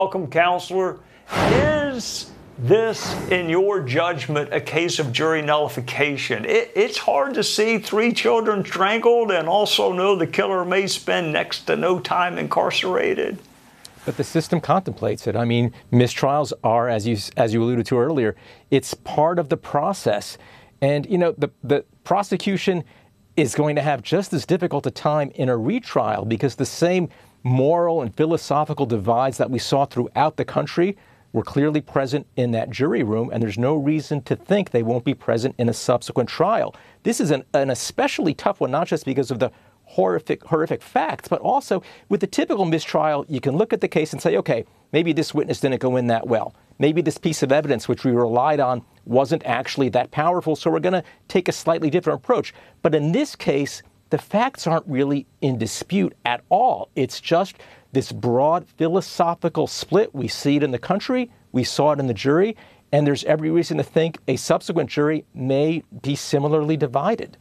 Welcome, counselor. Is this, in your judgment, a case of jury nullification? It's hard to see 3 children strangled and also know the killer may spend next to no time incarcerated. But the system contemplates it. I mean, mistrials are, as you alluded to earlier, it's part of the process. And, you know, the prosecution is going to have just as difficult a time in a retrial because the same moral and philosophical divides that we saw throughout the country were clearly present in that jury room, and there's no reason to think they won't be present in a subsequent trial. This is an especially tough one, not just because of the horrific facts, but also with the typical mistrial, you can look at the case and say, okay, maybe this witness didn't go in that well. Maybe this piece of evidence which we relied on wasn't actually that powerful, so we're going to take a slightly different approach. But in this case, the facts aren't really in dispute at all. It's just this broad philosophical split. We see it in the country, we saw it in the jury, and there's every reason to think a subsequent jury may be similarly divided.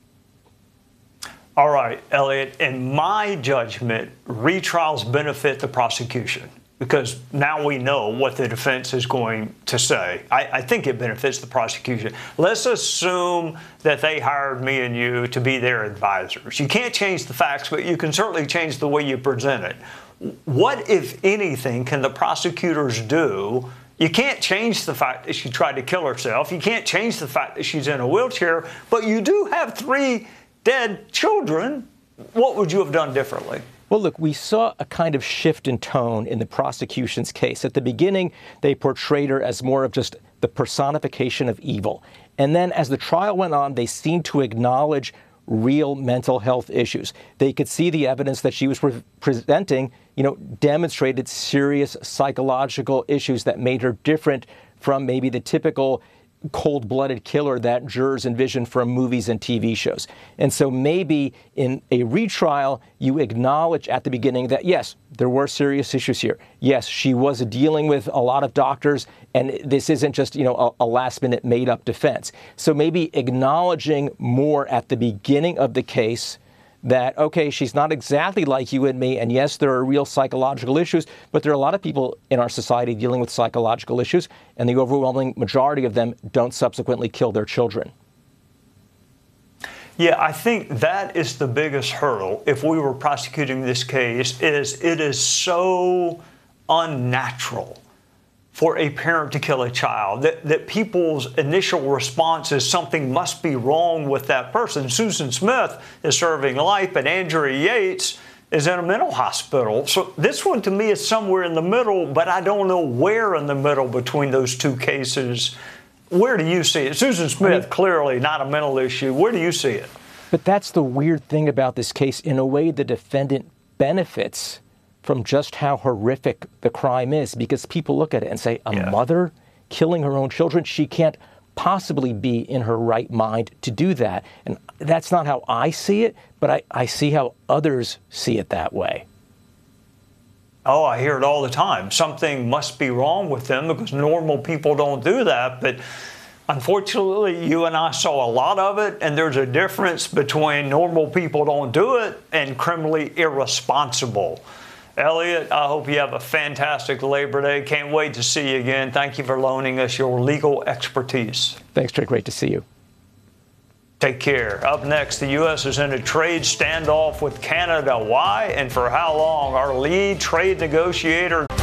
All right, Elliot, in my judgment, retrials benefit the prosecution because now we know what the defense is going to say. I think it benefits the prosecution. Let's assume that they hired me and you to be their advisors. You can't change the facts, but you can certainly change the way you present it. What, if anything, can the prosecutors do? You can't change the fact that she tried to kill herself. You can't change the fact that she's in a wheelchair, but you do have 3 dead children. What would you have done differently? Well, look, we saw a kind of shift in tone in the prosecution's case. At the beginning, they portrayed her as more of just the personification of evil. And then as the trial went on, they seemed to acknowledge real mental health issues. They could see the evidence that she was presenting, demonstrated serious psychological issues that made her different from maybe the typical cold-blooded killer that jurors envision from movies and TV shows. And so maybe in a retrial, you acknowledge at the beginning that, yes, there were serious issues here. Yes, she was dealing with a lot of doctors, and this isn't just, a last-minute made-up defense. So maybe acknowledging more at the beginning of the case that, okay, she's not exactly like you and me, and yes, there are real psychological issues, but there are a lot of people in our society dealing with psychological issues, and the overwhelming majority of them don't subsequently kill their children. Yeah, I think that is the biggest hurdle if we were prosecuting this case, is it is so unnatural for a parent to kill a child, that people's initial response is something must be wrong with that person. Susan Smith is serving life, and Andrea Yates is in a mental hospital. So this one to me is somewhere in the middle, but I don't know where in the middle between those 2 cases. Where do you see it? Susan Smith, clearly not a mental issue. Where do you see it? But that's the weird thing about this case. In a way, the defendant benefits from just how horrific the crime is, because people look at it and say, a mother killing her own children, she can't possibly be in her right mind to do that. And that's not how I see it, but I see how others see it that way. Oh, I hear it all the time. Something must be wrong with them because normal people don't do that. But unfortunately, you and I saw a lot of it, and there's a difference between normal people don't do it and criminally irresponsible. Elliot, I hope you have a fantastic Labor Day. Can't wait to see you again. Thank you for loaning us your legal expertise. Thanks, Trey. Great to see you. Take care. Up next, the U.S. is in a trade standoff with Canada. Why and for how long? Our lead trade negotiator